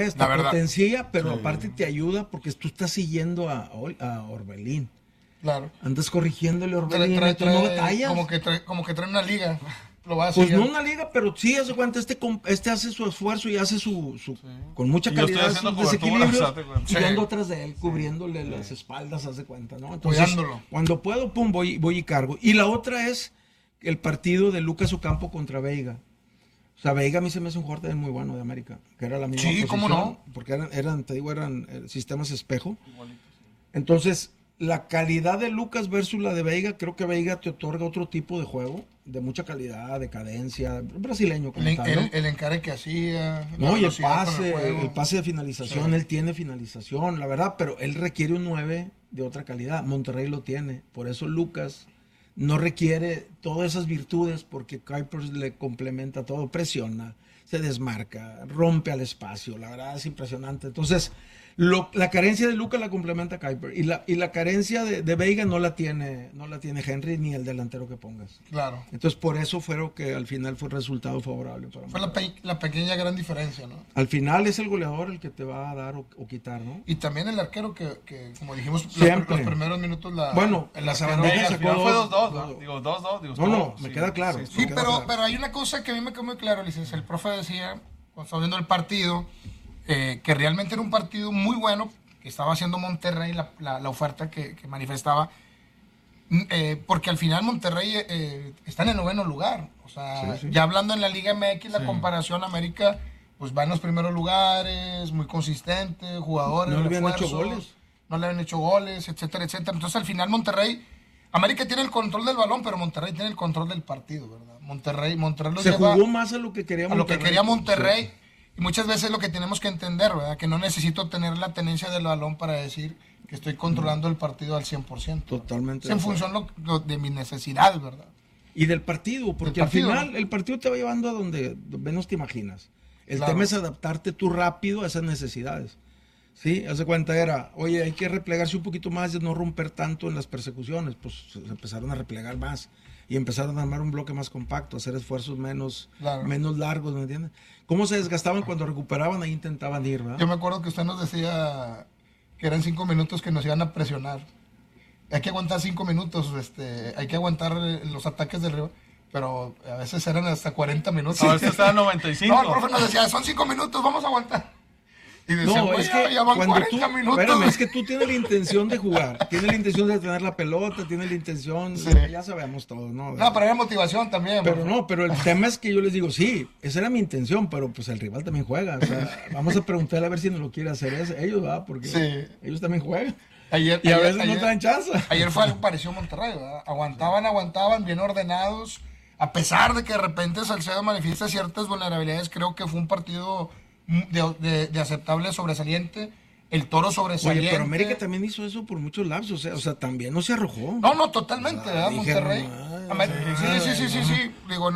te potencia, pero aparte te ayuda porque tú estás siguiendo a Orbelín. Claro. Andas corrigiéndole a Orbelín, no batallas. Como que trae una liga. Lo va a pues seguir. no una liga, pero sí, hace cuenta, este hace su esfuerzo y hace su con mucha calidad sus desequilibrios, y yo ando atrás de él, cubriéndole las espaldas, hace cuenta, ¿no? Entonces, cuidándolo. Cuando puedo, pum, voy y cargo. Y la otra es el partido de Lucas Ocampo contra Veiga. O sea, Veiga a mí se me hace un jugador también muy bueno de América, que era la misma posición. ¿Cómo no? Porque eran sistemas espejo. Entonces, la calidad de Lucas versus la de Veiga, creo que Veiga te otorga otro tipo de juego, de mucha calidad, de cadencia, brasileño como tal, ¿no? El encare que hacía. No, y el pase de finalización, él tiene finalización, la verdad, pero él requiere un 9 de otra calidad. Monterrey lo tiene, por eso Lucas no requiere todas esas virtudes, porque Kuipers le complementa todo, presiona, se desmarca, rompe al espacio, la verdad es impresionante. Entonces, la carencia de Lucas la complementa Kuiper, y la carencia de Veiga no la tiene Henry ni el delantero que pongas. Claro. Entonces, por eso fue que al final fue resultado favorable para fue la pequeña gran diferencia, ¿no? Al final es el goleador el que te va a dar o quitar, ¿no? Y también el arquero que como dijimos, los primeros minutos en la Sabandeja sacó fue 2-2, digo 2-2, no, me queda claro. Sí, pero hay una cosa que a mí me quedó muy claro, licencia. El profe decía, cuando estaba viendo el partido, que realmente era un partido muy bueno, que estaba haciendo Monterrey, la oferta que manifestaba, porque al final Monterrey está en el 9º lugar. O sea, ya hablando en la Liga MX, la comparación, América pues va en los primeros lugares, muy consistente, jugadores, no le habían hecho goles. No le habían hecho goles, etcétera, etcétera. Entonces al final América tiene el control del balón, pero Monterrey tiene el control del partido, ¿verdad? Monterrey se jugó más a lo que quería Monterrey. A lo que quería Monterrey. Sí. Y muchas veces lo que tenemos que entender, ¿verdad? Que no necesito tener la tenencia del balón para decir que estoy controlando el partido al 100%. Totalmente. Es en función de mis necesidades, ¿verdad? Y del partido, porque al final el partido te va llevando a donde menos te imaginas. El tema es adaptarte tú rápido a esas necesidades. Sí, hace cuenta oye, hay que replegarse un poquito más y no romper tanto en las persecuciones. Pues se empezaron a replegar más y empezaron a armar un bloque más compacto, hacer esfuerzos menos largos, ¿me entiendes? ¿Cómo se desgastaban cuando recuperaban? Ahí intentaban ir, ¿verdad? Yo me acuerdo que usted nos decía que eran 5 minutos que nos iban a presionar. Hay que aguantar 5 minutos, hay que aguantar los ataques del rival. Pero a veces eran hasta 40 minutos. No, estaba 95. No, el profe nos decía, son 5 minutos, vamos a aguantar. Y decía, no, es que ya van cuando 40 minutos. Espérame, es que tú tienes la intención de jugar, tienes la intención de tener la pelota, tienes la intención, ya sabemos todo, ¿no? No, pero hay motivación también. Pero el tema es que yo les digo, sí, esa era mi intención, pero pues el rival también juega. O sea, vamos a preguntarle a ver si nos lo quiere hacer ellos, ¿verdad? Porque ellos también juegan. Y a veces no te dan chance. Ayer fue algo parecido a Monterrey, ¿verdad? Aguantaban, bien ordenados. A pesar de que de repente Salcedo manifiesta ciertas vulnerabilidades, creo que fue un partido de aceptable sobresaliente. El Toro sobresaliente. Oye, pero América también hizo eso por muchos lapsos, o sea, también no se arrojó. No, totalmente, ¿verdad? Monterrey. Sí. Digo,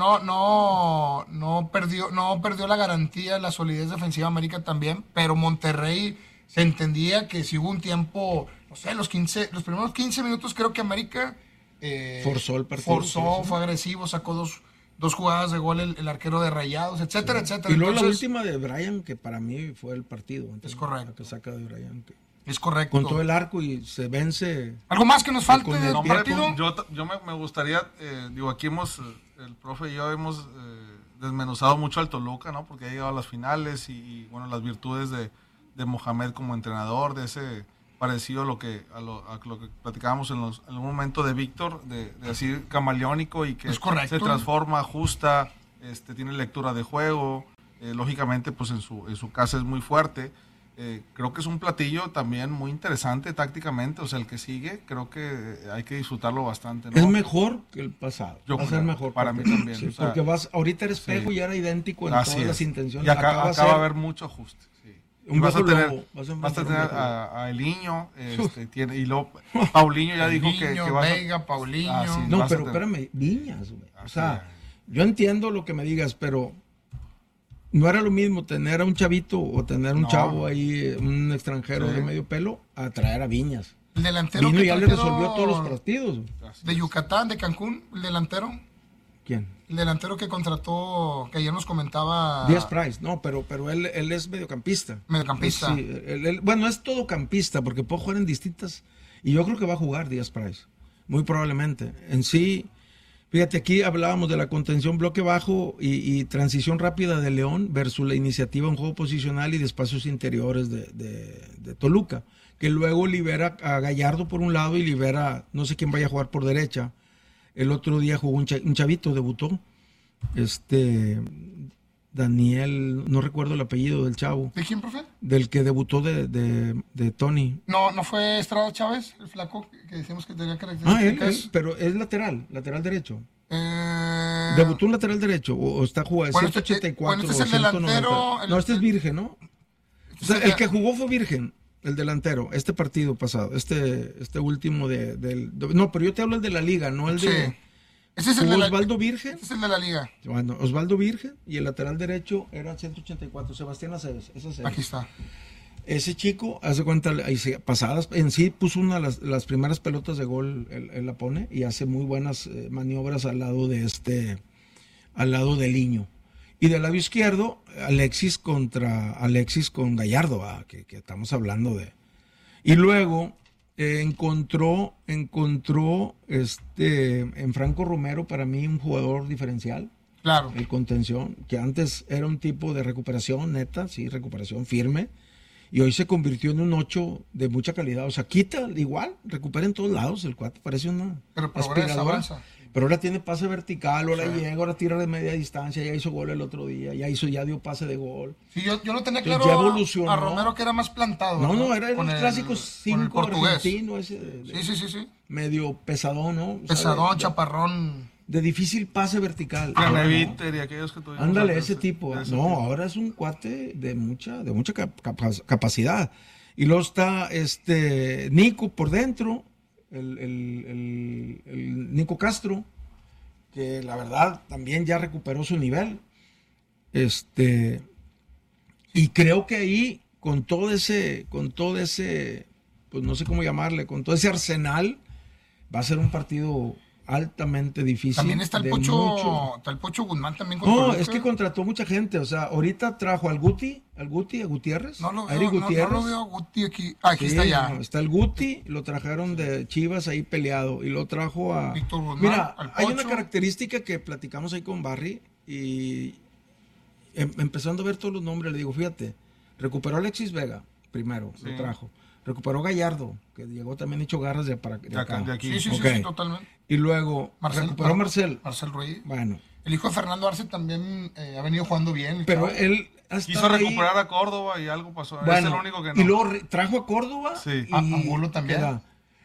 no perdió la garantía, la solidez defensiva América también, pero Monterrey se entendía que si hubo un tiempo, no sé, los primeros 15 minutos creo que América forzó el partido. Fue agresivo, sacó dos jugadas de gol el arquero de Rayados, etcétera, etcétera. Y luego la última de Brian, que para mí fue el partido. Es correcto. La que saca de Brian. Es correcto. Con todo el arco y se vence. ¿Algo más que nos falte del partido? Yo me gustaría, aquí el profe y yo hemos desmenuzado mucho al Toluca, ¿no? Porque ha llegado a las finales y bueno, las virtudes de Mohamed como entrenador, de ese parecido a lo que platicábamos en algún momento de Víctor, de así camaleónico y que se transforma, ajusta, tiene lectura de juego, lógicamente pues en su casa es muy fuerte. Creo que es un platillo también muy interesante tácticamente, o sea, el que sigue creo que hay que disfrutarlo bastante, ¿no? Es mejor que el pasado. Va a ser mejor para mí también. Sí, o sea, porque ahorita eres espejo y era idéntico en todas las intenciones. Y acaba a haber mucho ajuste. Vas a tener a Eliño, y luego Paulinho ya dijo que Veiga, Paulinho. No, pero espérame, Viñas, güey. O sea, yo entiendo lo que me digas, pero no era lo mismo tener a un chavito o tener un chavo ahí, un extranjero de medio pelo, a traer a Viñas. El delantero Vino y ya le resolvió todos los partidos. De Yucatán, de Cancún, el delantero. ¿Quién? El delantero que contrató, que ayer nos comentaba. Díaz Price, no, pero él es mediocampista. Mediocampista. Sí, bueno, es todocampista porque puede jugar en distintas. Y yo creo que va a jugar Díaz Price, muy probablemente. En sí, fíjate, aquí hablábamos de la contención bloque bajo y transición rápida de León versus la iniciativa en juego posicional y de espacios interiores de Toluca, que luego libera a Gallardo por un lado y libera, no sé quién vaya a jugar por derecha. El otro día jugó un chavito, debutó, Daniel, no recuerdo el apellido del chavo. ¿De quién, profe? Del que debutó de Tony. No fue Estrada Chávez, el flaco que decíamos que tenía características. Él, pero es lateral derecho. Eh... ¿Debutó un lateral derecho o está jugando? Bueno, 184 este es el 190. delantero. No, este es virgen, ¿no? O sea, el que jugó fue virgen, el delantero, este partido pasado, este último no, pero yo te hablo el de la liga, no el de... Sí. Ese es el de Osvaldo Virgen. Este es el de la liga. Bueno, Osvaldo Virgen y el lateral derecho era 184, Sebastián Aceves. Aquí está. Ese chico, hace cuenta, pasadas, en sí puso una de las primeras pelotas de gol, él la pone y hace muy buenas maniobras al lado de Liño. Y del lado izquierdo, Alexis con Gallardo, que estamos hablando de. Y luego encontró en Franco Romero, para mí un jugador diferencial. Claro. El contención, que antes era un tipo de recuperación neta, sí, recuperación firme, y hoy se convirtió en un 8 de mucha calidad. O sea, quita igual, recupera en todos lados, el cuate parece una Pero progresa, avanza. Pero ahora tiene pase vertical, ahora llega, ahora tira de media distancia, ya hizo gol el otro día, ya dio pase de gol. Sí, yo no tenía Entonces, claro ya evolucionó. A Romero que era más plantado. No, era el con clásico 5 argentino ese. Sí. Medio pesadón, ¿no? Pesadón, chaparrón. De difícil pase vertical. Caneviter y aquellos que tuvimos. Ándale, ese tipo. No, ahora es un cuate de mucha capacidad. Y luego está Nico por dentro, el Nico Castro, que la verdad también ya recuperó su nivel. Y creo que ahí, con todo ese, pues no sé cómo llamarle, con todo ese arsenal, va a ser un partido altamente difícil. También está el Pocho Guzmán también. No, es que contrató mucha gente. O sea, ahorita trajo al Guti, a Gutiérrez. No lo Eric veo, Gutiérrez. no lo veo a Guti aquí. Aquí está ya. No, está el Guti, lo trajeron de Chivas ahí peleado. Y lo trajo a... Víctor Guzmán, Mira, al hay Pocho. una característica que platicamos ahí con Barry. Y empezando a ver todos los nombres, le digo, fíjate, recuperó a Alexis Vega primero, Sí. lo trajo. Recuperó Gallardo, que llegó también hecho garras de acá. De aquí. Sí, Ok. totalmente. Y luego recuperó Marcel. Marcel Ruiz. Bueno, El hijo de Fernando Arce también ha venido jugando bien. pero chavo. él ha Quiso estado ahí. recuperar a Córdoba y algo pasó. Bueno, es el único que no. Y luego trajo a Córdoba. Sí. Y A Angulo también. queda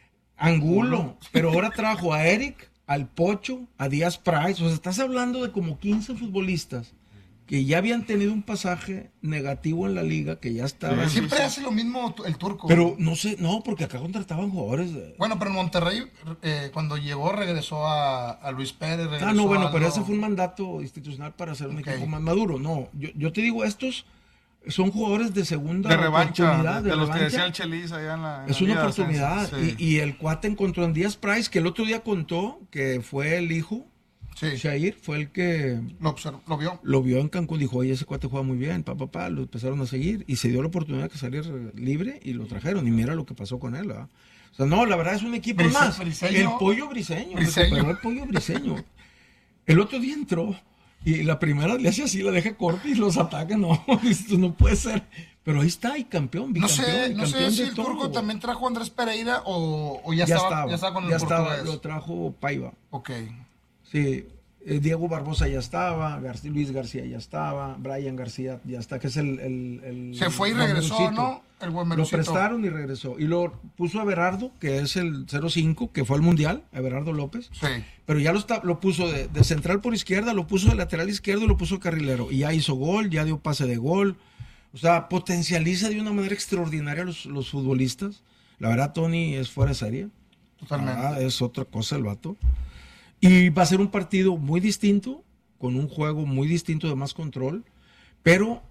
Angulo. Pero ahora trajo a Eric, al Pocho, a Díaz Price. O sea, estás hablando de como 15 futbolistas que ya habían tenido un pasaje negativo en la liga, que ya estaban. Sí. Siempre hace lo mismo el turco. Pero no sé, no, porque acá contrataban jugadores. Bueno, pero en Monterrey, cuando llegó, regresó a Luis Pérez. No, bueno, pero ese ese fue un mandato institucional para hacer un Ok. equipo más maduro. No, yo te digo, estos son jugadores de segunda de revancha, oportunidad, de los que revancha. decía el Chelis allá en la. Es en una la Liga de oportunidad. Ascenso, sí. Y el cuate encontró en Díaz Price, que el otro día contó que fue el hijo, Sí, Shair, fue el que lo vio. lo vio en Cancún. Dijo, oye, ese cuate juega muy bien, lo empezaron a seguir. Y se dio la oportunidad de salir libre y lo trajeron. Y mira lo que pasó con él, ¿verdad? O sea, no, la verdad es un equipo más. Briseño. El Pollo Briseño. Recuperó el Pollo Briseño. El otro día entró y la primera le hace así, la deja corta y los ataca. No, esto no puede ser. Pero ahí está, y campeón, No bicampeón. sé campeón si de el todo. turco también trajo a Andrés Pereira o ya estaba con el portugués. Lo trajo Paiva. Ok. Sí, Diego Barbosa ya estaba, Luis García ya estaba, Brian García ya está, que es el Se fue y regresó, Merucito. ¿no? El buen Lo Merucito. prestaron y regresó. Y lo puso a Berardo, que es el 05, que fue al Mundial, a Berardo López. Sí. Pero ya lo puso de central por izquierda, lo puso de lateral izquierdo y lo puso carrilero. Y ya hizo gol, ya dio pase de gol. O sea, potencializa de una manera extraordinaria a los futbolistas. La verdad, Tony es fuera de serie. Totalmente. Es otra cosa el vato. Y va a ser un partido muy distinto, con un juego muy distinto de más control. Pero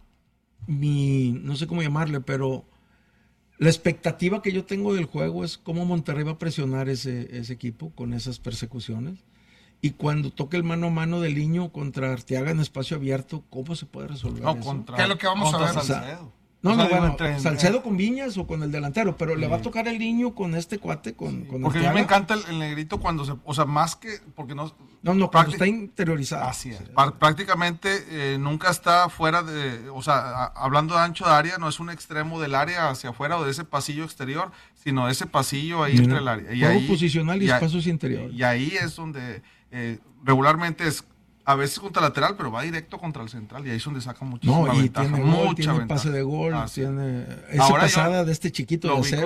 no sé cómo llamarle, pero la expectativa que yo tengo del juego es cómo Monterrey va a presionar ese equipo con esas persecuciones. Y cuando toque el mano a mano de Liño contra Arteaga en espacio abierto, ¿cómo se puede resolver eso? ¿Qué es lo que vamos a ver? Salcedo. Salcedo con Viñas o con el delantero, pero le va a tocar el Liño con este cuate, con porque Arteaga. a mí me encanta el negrito cuando más que, porque no... cuando está interiorizado. Así es. Prácticamente nunca está fuera de, hablando de ancho de área, no es un extremo del área hacia afuera o de ese pasillo exterior, sino ese pasillo ahí entre el área. Juego posicional y espacios interiores. Y ahí es donde regularmente es, a veces contra lateral, pero va directo contra el central y ahí es donde saca muchísima ventaja. Tiene pase de gol, tiene esa pasada de este chiquito de Aceves.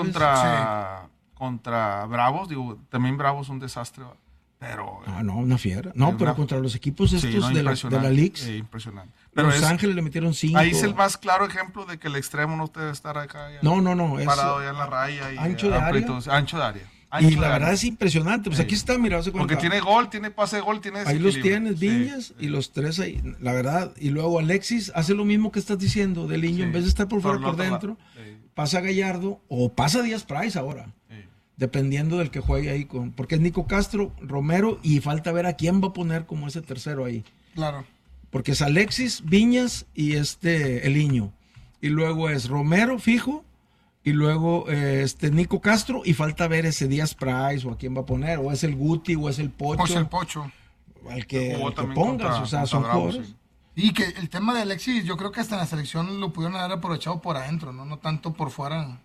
Contra Bravos, también Bravos es un desastre, pero... una fiera. Pero contra los equipos estos de la Leagues. Impresionante. Pero Los Ángeles le metieron 5. Ahí es el más claro ejemplo de que el extremo no debe estar acá. Parado ya en la raya. Y ancho de área. Ancho de área. Y la verdad es impresionante. Pues aquí está, mira, porque tiene gol, tiene pase de gol, tiene ahí los tienes, Viñas, y los tres ahí, la verdad. Y luego Alexis hace lo mismo que estás diciendo de Liño, en vez de estar por fuera, por dentro, pasa Gallardo o pasa Díaz Price ahora. Dependiendo del que juegue ahí porque es Nico Castro, Romero, y falta ver a quién va a poner como ese tercero ahí. Claro. Porque es Alexis, Viñas y Eliño. Y luego es Romero fijo. Y luego Nico Castro, y falta ver ese Díaz Price o a quién va a poner, o es el Guti o es el Pocho. O es el Pocho. Al que pongas, son jugadores. Sí. Y que el tema de Alexis, yo creo que hasta en la selección lo pudieron haber aprovechado por adentro, no tanto por fuera.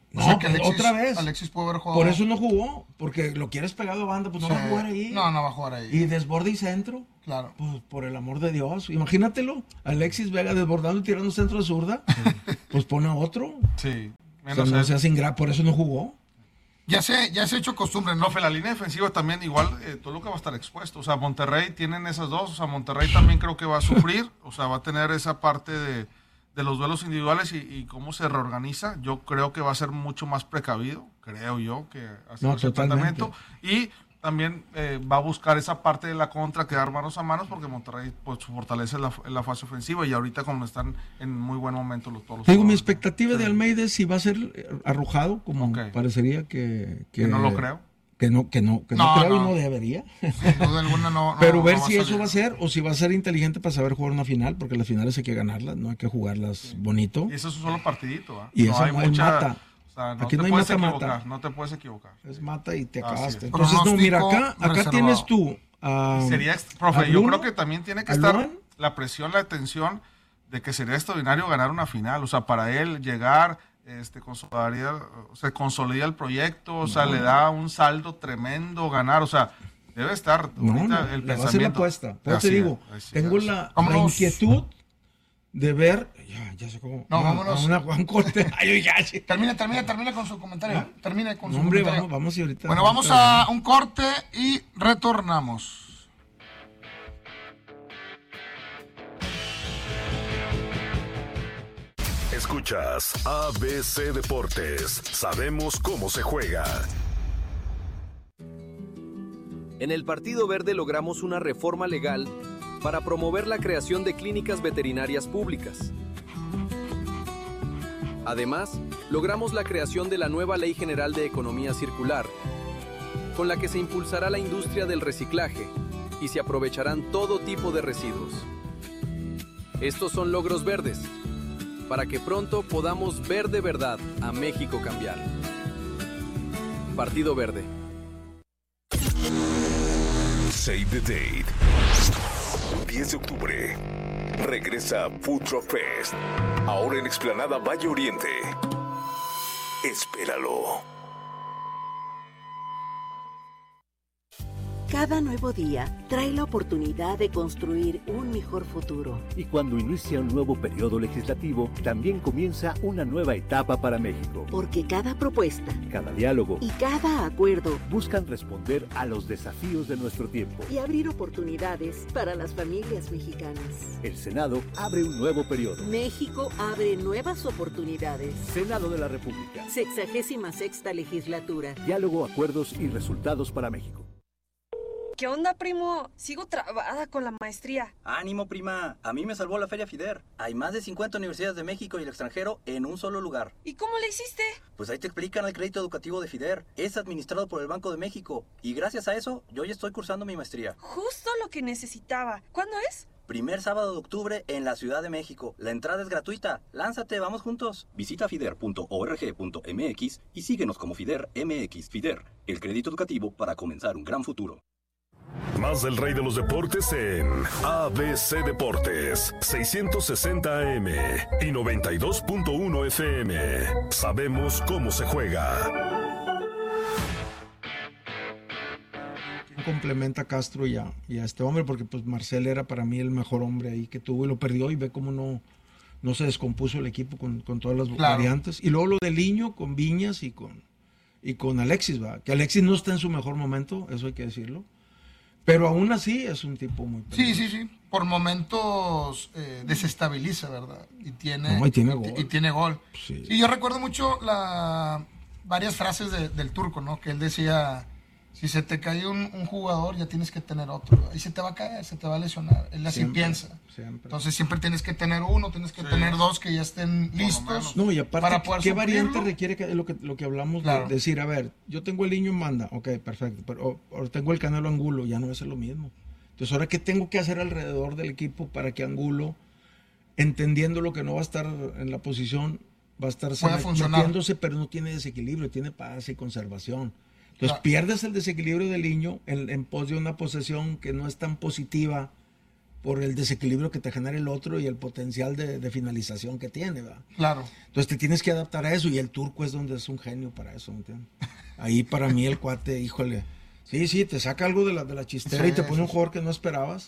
Otra vez. Alexis pudo haber jugado. Por eso no jugó, porque lo quieres pegado a banda, pues no va a jugar ahí. No va a jugar ahí. Y desborde y centro. Claro. Pues por el amor de Dios, imagínatelo. Alexis Vega desbordando y tirando centro de zurda. Pues pone a otro. Sí. No seas ingrato, por eso no jugó. Ya se ha hecho costumbre, ¿no? La línea defensiva también, igual, Toluca va a estar expuesto. Monterrey tienen esas dos. Monterrey también creo que va a sufrir. Va a tener esa parte de los duelos individuales y cómo se reorganiza. Yo creo que va a ser mucho más precavido, creo yo, que hacer ese planteamiento. Y también va a buscar esa parte de la contra, quedar manos a manos, porque Monterrey, pues, su fortaleza es la fase ofensiva, y ahorita como están en muy buen momento todos los mi expectativa de Almeida es si va a ser arrojado, como parecería que no lo creo. Que no creo y no debería. Sin duda alguna no. Pero ver si eso va a ser, o si va a ser inteligente para saber jugar una final, porque las finales hay que ganarlas, no hay que jugarlas bonito. Y eso es un solo partidito, ¿eh? Y eso no hay mata. Aquí no hay mata. No te puedes equivocar. Es mata y te acabaste. Entonces, mira, acá tienes tú. Profe, yo creo que también tiene que estar la presión, la tensión de que sería extraordinario ganar una final. Para él llegar, consolida el proyecto, le da un saldo tremendo ganar. Debe estar el pensamiento. Va a ser la apuesta. Yo te digo, tengo la inquietud de ver. Ya sé cómo. Vámonos. Un corte. Termina con su comentario. Termina con su comentario. Vamos y ahorita. Bueno, vamos a un corte y retornamos. Escuchas ABC Deportes. Sabemos cómo se juega. En el Partido Verde logramos una reforma legal para promover la creación de clínicas veterinarias públicas. Además, logramos la creación de la nueva Ley General de Economía Circular, con la que se impulsará la industria del reciclaje y se aprovecharán todo tipo de residuos. Estos son logros verdes, para que pronto podamos ver de verdad a México cambiar. Partido Verde. Save the date. 10 de octubre. Regresa Food Truck Fest. Ahora en Explanada Valle Oriente. Espéralo. Cada nuevo día trae la oportunidad de construir un mejor futuro. Y cuando inicia un nuevo periodo legislativo, también comienza una nueva etapa para México. Porque cada propuesta, cada diálogo y cada acuerdo buscan responder a los desafíos de nuestro tiempo y abrir oportunidades para las familias mexicanas. El Senado abre un nuevo periodo. México abre nuevas oportunidades. Senado de la República. 66ª legislatura. Diálogo, acuerdos y resultados para México. ¿Qué onda, primo? Sigo trabada con la maestría. Ánimo, prima. A mí me salvó la Feria FIDER. Hay más de 50 universidades de México y el extranjero en un solo lugar. ¿Y cómo le hiciste? Pues ahí te explican el crédito educativo de FIDER. Es administrado por el Banco de México. Y gracias a eso, yo ya estoy cursando mi maestría. Justo lo que necesitaba. ¿Cuándo es? Primer sábado de octubre en la Ciudad de México. La entrada es gratuita. Lánzate, vamos juntos. Visita fider.org.mx y síguenos como FIDER MX. FIDER, el crédito educativo para comenzar un gran futuro. Más del rey de los deportes en ABC Deportes, 660 AM y 92.1 FM. Sabemos cómo se juega. Complementa a Castro y a este hombre, porque pues Marcel era para mí el mejor hombre ahí que tuvo y lo perdió, y ve cómo no se descompuso el equipo con todas las variantes. Y luego lo de Liño con Viñas y con Alexis, ¿va? Que Alexis no está en su mejor momento, eso hay que decirlo. Pero aún así es un tipo muy peligroso. Sí. Por momentos desestabiliza, ¿verdad? Y tiene gol. Sí. Y yo recuerdo mucho varias frases del Turco, ¿no? Que él decía, si se te cae un jugador, ya tienes que tener otro. Y se te va a caer, se te va a lesionar. Él así piensa. Siempre. Entonces siempre tienes que tener uno, tienes que tener dos que ya estén listos. No, y aparte, para poder ¿qué suplirlo? variante requiere lo que hablamos Claro. de decir? A ver, yo tengo el Liño en banda, ok, perfecto, pero ahora tengo el Canelo Angulo, ya no es lo mismo. Entonces, ¿ahora qué tengo que hacer alrededor del equipo para que Angulo, entendiendo lo que no va a estar en la posición, va a estar metiéndose, pero no tiene desequilibrio, tiene paz y conservación? Entonces, pierdes el desequilibrio del Liño en pos de una posesión que no es tan positiva por el desequilibrio que te genera el otro y el potencial de finalización que tiene, ¿verdad? Claro. Entonces te tienes que adaptar a eso, y el Turco es donde es un genio para eso, ¿me entiendes? Ahí para mí el cuate, híjole, sí, te saca algo de la chistera y te pone un jugador que no esperabas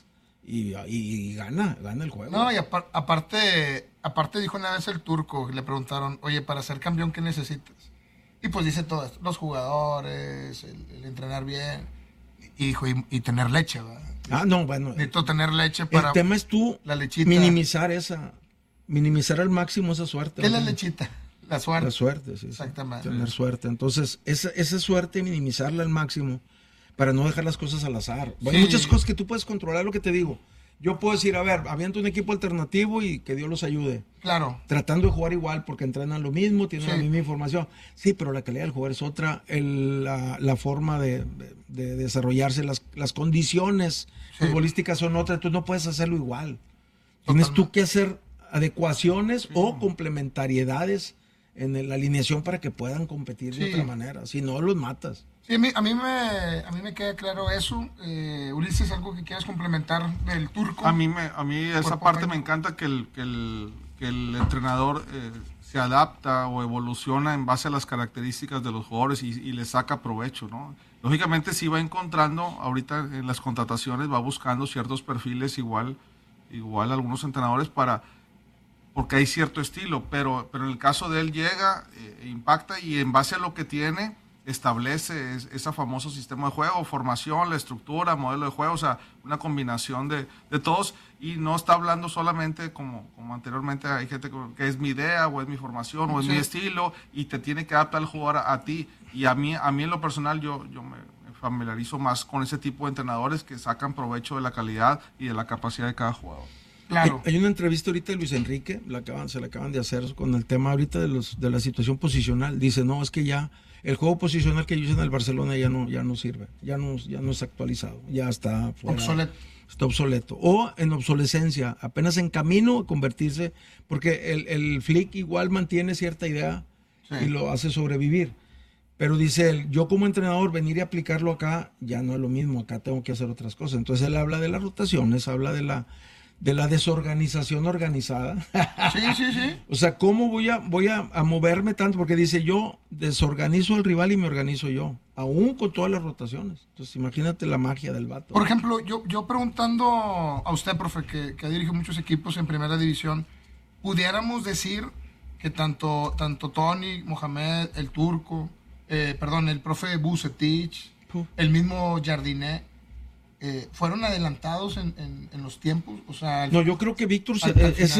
y gana el juego. No, y aparte dijo una vez el Turco, le preguntaron, oye, para ser campeón, ¿qué necesitas? Y pues dice todo esto, los jugadores, el entrenar bien, y dijo, y tener leche, ¿verdad? No, bueno. Necesito tener leche para... El tema es tú la lechita. minimizar al máximo esa suerte. ¿Qué es la lechita? La suerte. La suerte, sí. Exactamente. Tener suerte. Entonces, esa suerte, minimizarla al máximo para no dejar las cosas al azar. Hay muchas cosas que tú puedes controlar, lo que te digo. Yo puedo decir, a ver, aviento un equipo alternativo y que Dios los ayude. Claro. Tratando de jugar igual porque entrenan lo mismo, tienen la misma información. Sí, pero la calidad del jugador es otra. La forma de desarrollarse, las condiciones futbolísticas son otras. Entonces no puedes hacerlo igual. Tienes tú que hacer adecuaciones o complementariedades en la alineación para que puedan competir de otra manera. Si no, los matas. Sí, a mí me queda claro eso. Ulises, ¿algo que quieras complementar del Turco? A mí esa parte me encanta, que el entrenador se adapta o evoluciona en base a las características de los jugadores y le saca provecho, ¿no? Lógicamente sí va encontrando, ahorita en las contrataciones va buscando ciertos perfiles igual algunos entrenadores porque hay cierto estilo, pero en el caso de él llega, impacta, y en base a lo que tiene establece ese famoso sistema de juego, formación, la estructura, modelo de juego, o sea, una combinación de todos, y no está hablando solamente como anteriormente hay gente que es mi idea, o es mi formación, o es mi estilo, y te tiene que adaptar el jugador a ti. Y a mí en lo personal, yo me familiarizo más con ese tipo de entrenadores que sacan provecho de la calidad y de la capacidad de cada jugador. Claro. Hay una entrevista ahorita de Luis Enrique, se la acaban de hacer con el tema ahorita de la situación posicional. Dice, no, es que ya el juego posicional que yo hice en el Barcelona ya no sirve, ya no es actualizado, ya está fuera, está obsoleto. O en obsolescencia, apenas en camino a convertirse, porque el Flick igual mantiene cierta idea y lo hace sobrevivir. Pero dice él, yo como entrenador venir y aplicarlo acá ya no es lo mismo, acá tengo que hacer otras cosas. Entonces él habla de las rotaciones, habla de la desorganización organizada. Sí. O sea, ¿cómo voy a moverme tanto? Porque dice, yo desorganizo al rival y me organizo yo, aún con todas las rotaciones. Entonces, imagínate la magia del vato. Por ejemplo, yo preguntando a usted, profe, que ha dirigido muchos equipos en primera división, pudiéramos decir que tanto Tony, Mohamed, el Turco, el profe Vucetich, el mismo Jardiné, fueron adelantados en los tiempos. O sea, no, yo creo que Víctor es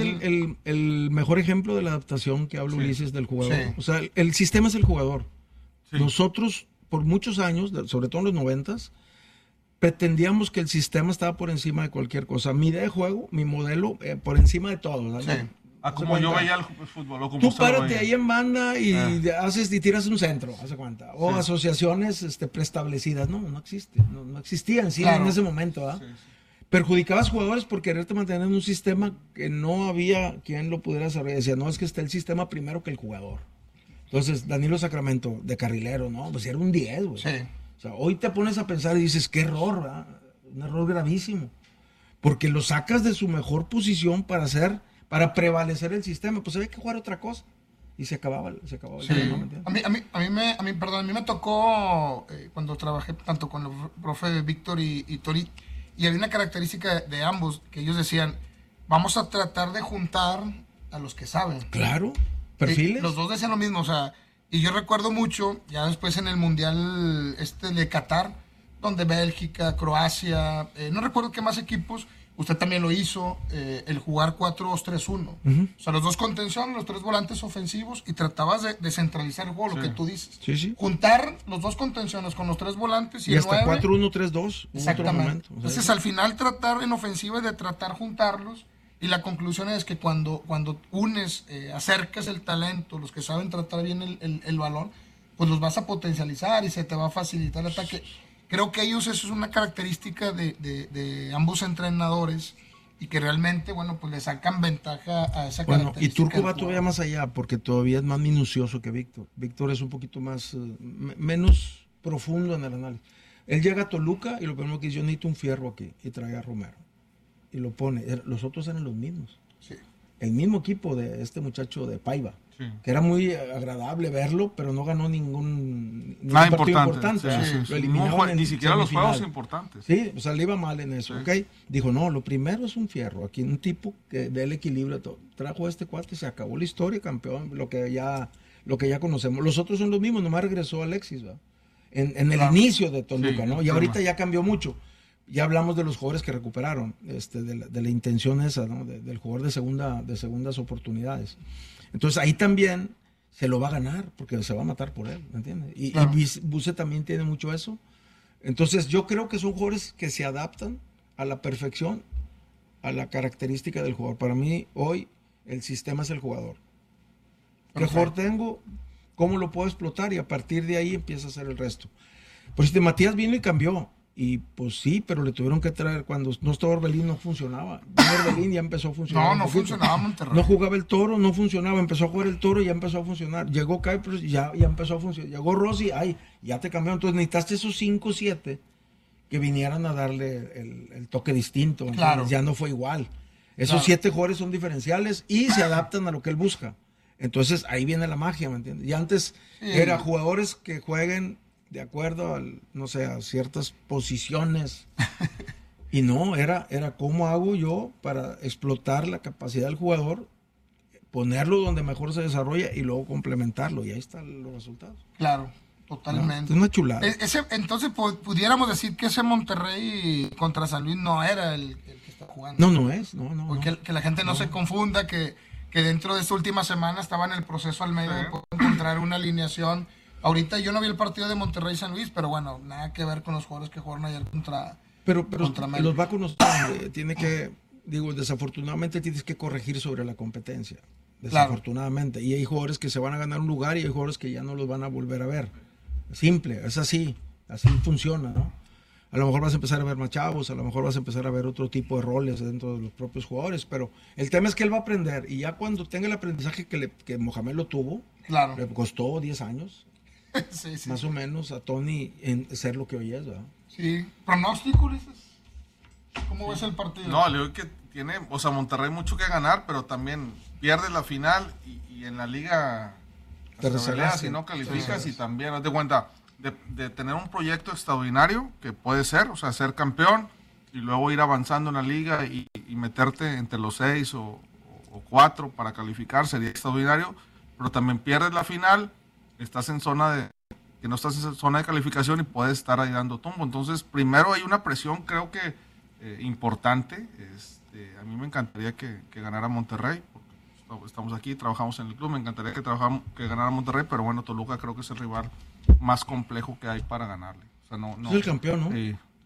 el mejor ejemplo de la adaptación que habla Ulises del jugador. O sea, el sistema es el jugador. Nosotros, por muchos años, sobre todo en los 90s, pretendíamos que el sistema estaba por encima de cualquier cosa. Mi idea de juego, mi modelo, por encima de todo. ¿no? Sí. Como yo veía el fútbol. O como tú párate ahí en banda y haces y tiras un centro, ¿hace cuenta? O Sí. asociaciones preestablecidas. No existe. No existían en ese momento. Sí. Perjudicabas jugadores por quererte mantener en un sistema que no había quien lo pudiera saber. Decía, no, es que está el sistema primero que el jugador. Entonces, Danilo Sacramento, de carrilero, ¿no? Pues era un 10, güey. Sí. O sea, hoy te pones a pensar y dices, qué error, ¿verdad? Un error gravísimo. Porque lo sacas de su mejor posición para prevalecer el sistema. Pues había que jugar otra cosa. Y se acababa el Sí. tema, ¿me entiendes? A mí me tocó cuando trabajé tanto con el profe Víctor y Tori, y había una característica de ambos, que ellos decían, vamos a tratar de juntar a los que saben. Claro, perfiles. Los dos decían lo mismo, o sea, y yo recuerdo mucho, ya después en el Mundial de Qatar, donde Bélgica, Croacia, no recuerdo qué más equipos, usted también lo hizo, el jugar 4-2-3-1. O sea, los dos contención, los tres volantes ofensivos, y tratabas de centralizar el juego, lo que tú dices. Sí. Juntar los dos contenciones con los tres volantes y Y el hasta 9. 4-1-3-2. Exactamente. Entonces, al final, tratar en ofensiva de tratar juntarlos, y la conclusión es que cuando unes, acercas el talento, los que saben tratar bien el balón, pues los vas a potencializar y se te va a facilitar el ataque. Creo que eso es una característica de ambos entrenadores, y que realmente, bueno, pues le sacan ventaja a esa característica. Y Turco va del todavía jugador. más allá, porque todavía es más minucioso que Víctor. Víctor es un poquito más, menos profundo en el análisis. Él llega a Toluca y lo primero que dice, yo necesito un fierro aquí, y trae a Romero. Y lo pone. Los otros eran los mismos. Sí. El mismo equipo de este muchacho de Paiva, Sí. que era muy agradable verlo, pero no ganó ningún Nada partido importante. importante. Sí. Lo eliminaron en Ni siquiera los semifinal. juegos importantes. Sí, o sea, le iba mal en eso, Sí. ¿ok? Dijo, no, lo primero es un fierro. Aquí un tipo que dé el equilibrio. Todo. Trajo a este cuate y se acabó la historia, campeón, lo que ya conocemos. Los otros son los mismos, nomás regresó Alexis, ¿verdad? En el inicio de Toluca, Sí, ¿no? Y ahorita ya cambió mucho. Ya hablamos de los jugadores que recuperaron, de la intención esa, ¿no? Del jugador de segundas oportunidades. Entonces ahí también se lo va a ganar, porque se va a matar por él, ¿me entiendes? Y Buse también tiene mucho eso. Entonces yo creo que son jugadores que se adaptan a la perfección, a la característica del jugador. Para mí hoy el sistema es el jugador. ¿Qué jugador tengo? ¿Cómo lo puedo explotar? Y a partir de ahí empieza a hacer el resto. Pues Matías vino y cambió. Y pues sí, pero le tuvieron que traer cuando no estaba Orbelín, no funcionaba. Orbelín ya empezó a funcionar. No funcionaba Monterrey. No jugaba el Toro, no funcionaba. Empezó a jugar el Toro y ya empezó a funcionar. Llegó Kuipers, ya empezó a funcionar. Llegó Rossi, ya te cambiaron. Entonces necesitaste esos 5 o 7 que vinieran a darle el toque distinto. Claro. Ya no fue igual. Esos 7 jugadores son diferenciales y se adaptan a lo que él busca. Entonces ahí viene la magia, ¿me entiendes? Y antes era jugadores que jueguen de acuerdo a ciertas posiciones. Y no, era cómo hago yo para explotar la capacidad del jugador, ponerlo donde mejor se desarrolla y luego complementarlo. Y ahí están los resultados. Claro, totalmente. Es una chulada. Entonces pudiéramos decir que ese Monterrey contra San Luis no era el que está jugando. No es. Porque que la gente no se confunda, que dentro de esta última semana estaba en el proceso al medio de poder encontrar una alineación. Ahorita yo no vi el partido de Monterrey San Luis, pero bueno, nada que ver con los jugadores que jugaron ayer contra América. Los va a conocer. Desafortunadamente tienes que corregir sobre la competencia. Desafortunadamente. Claro. Y hay jugadores que se van a ganar un lugar y hay jugadores que ya no los van a volver a ver. Simple, es así funciona, ¿no? A lo mejor vas a empezar a ver más chavos, a lo mejor vas a empezar a ver otro tipo de roles dentro de los propios jugadores, pero el tema es que él va a aprender, y ya cuando tenga el aprendizaje que Mohamed lo tuvo, claro, le costó 10 años, sí. más o menos, a Tony en ser lo que hoy es, ¿verdad? Sí. ¿Pronóstico, dices? ¿Cómo ves el partido? No, le digo que tiene, Monterrey mucho que ganar, pero también pierde la final y en la liga te peleas si no calificas, y también, haz de cuenta, de tener un proyecto extraordinario que puede ser, o sea, ser campeón y luego ir avanzando en la liga y meterte entre los 6 o 4 para calificar, sería extraordinario, pero también pierdes la final, estás en zona que no estás en zona de calificación y puedes estar ahí dando tumbo. Entonces, primero hay una presión, creo que importante. A mí me encantaría que ganara Monterrey, porque estamos aquí, trabajamos en el club, me encantaría que ganara Monterrey, pero bueno, Toluca creo que es el rival más complejo que hay para ganarle. O sea, no, es el campeón, ¿no? Entonces,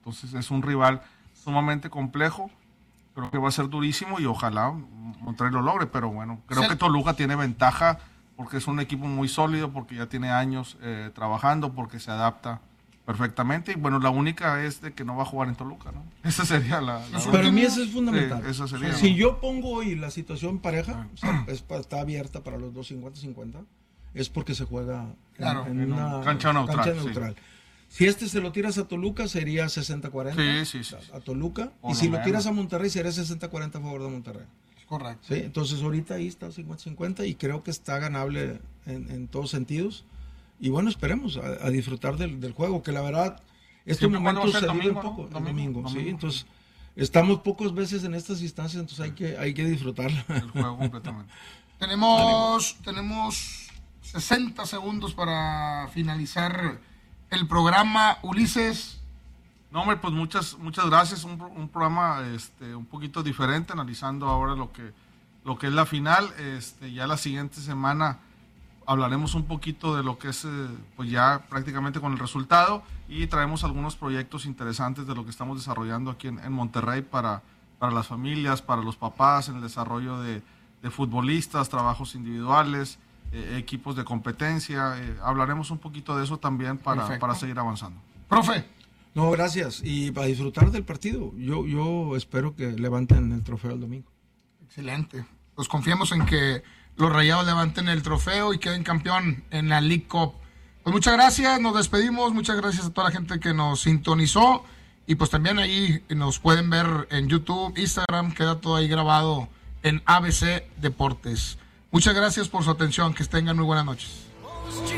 Entonces es un rival sumamente complejo. Creo que va a ser durísimo y ojalá Monterrey lo logre. Pero bueno, creo que Toluca tiene ventaja porque es un equipo muy sólido, porque ya tiene años trabajando, porque se adapta perfectamente. Y bueno, la única es de que no va a jugar en Toluca, ¿no? Esa sería la para mí eso es fundamental. Esa sería, si ¿no? yo pongo hoy la situación pareja, o sea, está abierta para los dos 50-50, es porque se juega en una cancha neutral. Si se lo tiras a Toluca, sería 60-40 sí. a Toluca. O y si no lo tiras a Monterrey, sería 60-40 a favor de Monterrey. Correcto. ¿Sí? Entonces ahorita ahí está 50-50 y creo que está ganable en todos sentidos. Y bueno, esperemos a disfrutar del juego, que la verdad, estos momentos se viven poco. El domingo. Sí, entonces estamos pocas veces en estas instancias, entonces hay que disfrutarla. El juego completamente. Tenemos 60 segundos para finalizar el programa. Ulises. No, hombre, pues muchas gracias. Un programa un poquito diferente, analizando ahora lo que es la final. Ya la siguiente semana hablaremos un poquito de lo que es, pues ya prácticamente con el resultado, y traemos algunos proyectos interesantes de lo que estamos desarrollando aquí en Monterrey para las familias, para los papás, en el desarrollo de futbolistas, trabajos individuales, equipos de competencia. Hablaremos un poquito de eso también para seguir avanzando. Profe. No, gracias. Y para disfrutar del partido, yo espero que levanten el trofeo el domingo. Excelente. Pues confiamos en que los Rayados levanten el trofeo y queden campeón en la League Cup. Pues muchas gracias, nos despedimos. Muchas gracias a toda la gente que nos sintonizó. Y pues también ahí nos pueden ver en YouTube, Instagram, queda todo ahí grabado en ABC Deportes. Muchas gracias por su atención, que tengan muy buenas noches.